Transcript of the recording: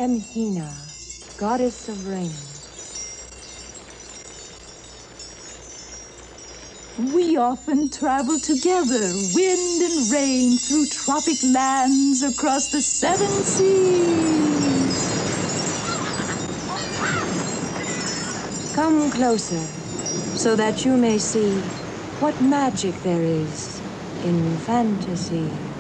am Hina, goddess of rain. We often travel together, wind and rain, through tropic lands across the 7 seas. Come closer, so that you may see what magic there is in fantasy.